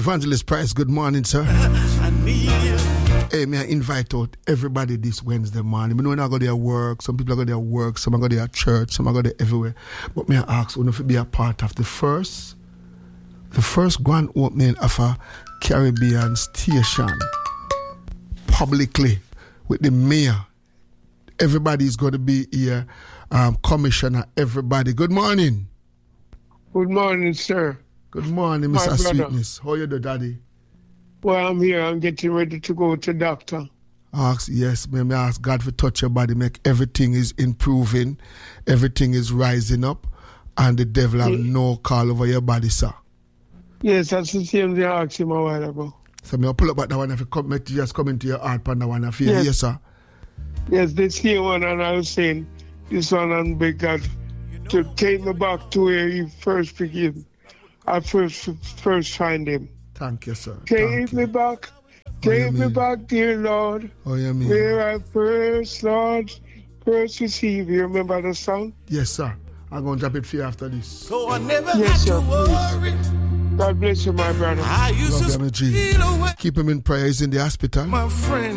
Evangelist Price, good morning, sir. Hey, may I invite out everybody this Wednesday morning. I know I go to their work, some people go to their work, some go to their church, some go to everywhere. But may I ask you to be a part of the first grand opening of a Caribbean station publicly with the mayor. Everybody's going to be here, commissioner, everybody. Good morning. Good morning, sir. Good morning, Mr. Sweetness. How you doing, Daddy? Well, I'm here. I'm getting ready to go to doctor. Yes, may I ask God to touch your body, make everything is improving, everything is rising up, and the devil have no call over your body, sir. Yes, that's the same thing I asked him a while ago. So may I pull up back that one if you come, just come into your heart on that one. Yes, sir. Yes, the same one, and I was saying this one and beg God to take me back to where he first began. I first find him. Thank you, sir. Take me back, dear Lord. Oh, you mean? Where I first receive you. Remember the song? Yes, sir. I'm going to drop it for you after this. So I never had to worry. God bless you, my brother. I used to Keep him in prayer. He's in the hospital. My friend.